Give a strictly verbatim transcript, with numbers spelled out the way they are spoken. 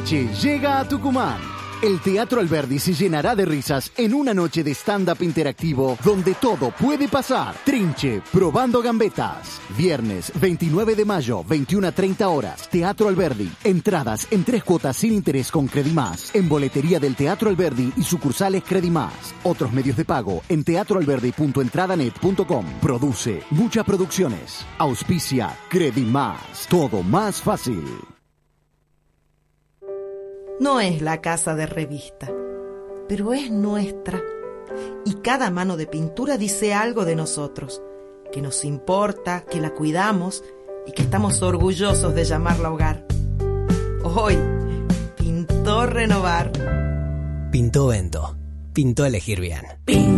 Trinche llega a Tucumán. El Teatro Alberdi se llenará de risas en una noche de stand-up interactivo donde todo puede pasar. Trinche, probando gambetas. Viernes veintinueve de mayo, veintiuna a treinta horas. Teatro Alberdi. Entradas en tres cuotas sin interés con Credimás. En boletería del Teatro Alberdi y sucursales Credimás. Otros medios de pago en teatroalberdi punto entradanet punto com. Produce Muchas Producciones. Auspicia Credimás. Todo más fácil. No es la casa de revista, pero es nuestra. Y cada mano de pintura dice algo de nosotros, que nos importa, que la cuidamos y que estamos orgullosos de llamarla hogar. Hoy pintó renovar. Pintó Bento. Pintó elegir bien.